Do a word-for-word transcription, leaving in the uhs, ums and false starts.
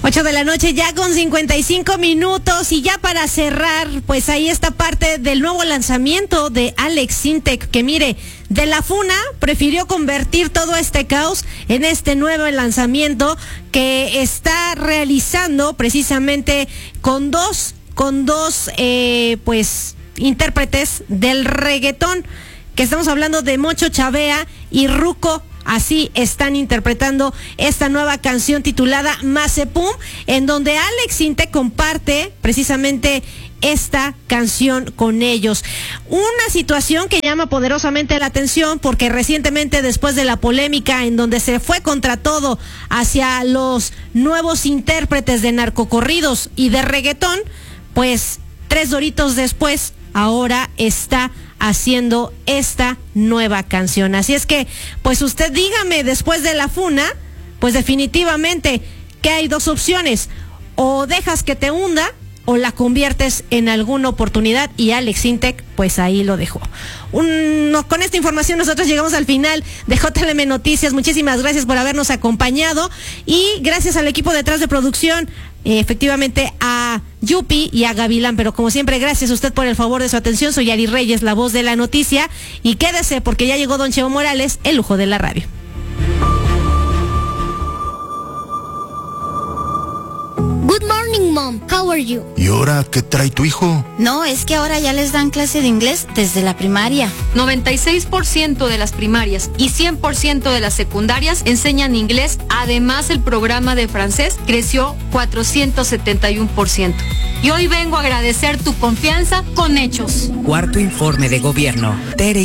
ocho de la noche ya con cincuenta y cinco minutos, y ya para cerrar, pues ahí está parte del nuevo lanzamiento de Alex Sintek, que mire, de la funa prefirió convertir todo este caos en este nuevo lanzamiento que está realizando precisamente con dos, con dos, eh, pues, intérpretes del reggaetón, que estamos hablando de Mocho Chavea y Ruco. Así están interpretando esta nueva canción titulada Mazepum, en donde Alex Sintek comparte precisamente esta canción con ellos. Una situación que llama poderosamente la atención, porque recientemente, después de la polémica en donde se fue contra todo hacia los nuevos intérpretes de narcocorridos y de reggaetón, pues tres doritos después, ahora está haciendo esta nueva canción. Así es que, pues usted dígame, después de la funa, pues definitivamente que hay dos opciones: o dejas que te hunda o la conviertes en alguna oportunidad, y Alex Sintek pues ahí lo dejó. Un, no, con esta información nosotros llegamos al final de J L M Noticias. Muchísimas gracias por habernos acompañado, y gracias al equipo detrás de producción, eh, efectivamente a Yupi y a Gavilán, pero como siempre, gracias a usted por el favor de su atención. Soy Ari Reyes, la voz de la noticia, y quédese porque ya llegó Don Cheo Morales, el lujo de la radio. Good morning, Mom. How are you? ¿Y ahora qué trae tu hijo? No, es que ahora ya les dan clase de inglés desde la primaria. noventa y seis por ciento de las primarias y cien por ciento de las secundarias enseñan inglés. Además, el programa de francés creció cuatrocientos setenta y uno por ciento. Y hoy vengo a agradecer tu confianza con hechos. Cuarto informe de gobierno. Tere